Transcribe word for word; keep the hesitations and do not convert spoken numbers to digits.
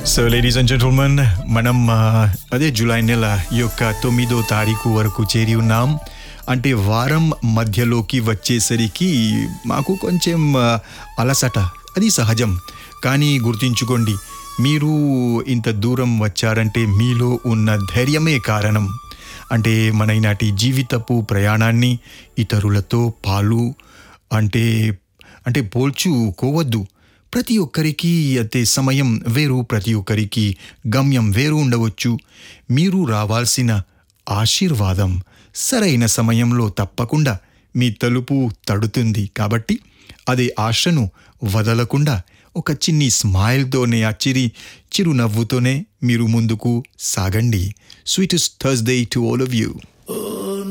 So ladies and gentlemen, మనం అదే July నెల యొక్క తొమ్మిదో తారీఖు వరకు చేరి ఉన్నాం. అంటే వారం మధ్యలోకి వచ్చేసరికి మాకు కొంచెం అలసట, అది సహజం. కానీ గుర్తుంచుకోండి, మీరు ఇంత దూరం వచ్చారంటే మీలో ఉన్న ధైర్యమే కారణం. అంటే మన ఈనాటి జీవితపు ప్రయాణాన్ని ఇతరులతో పాలు అంటే అంటే పోల్చుకోవద్దు. ప్రతి ఒక్కరికి అదే సమయం వేరు, ప్రతి ఒక్కరికి గమ్యం వేరు ఉండవచ్చు. మీరు రావాల్సిన ఆశీర్వాదం సరైన సమయంలో తప్పకుండా మీ తలుపు తడుతుంది. కాబట్టి అదే ఆశను వదలకుండా ఒక చిన్ని స్మైల్తోనే, ఆ చిరి చిరునవ్వుతోనే మీరు ముందుకు సాగండి. Sweetest Thursday to all of you.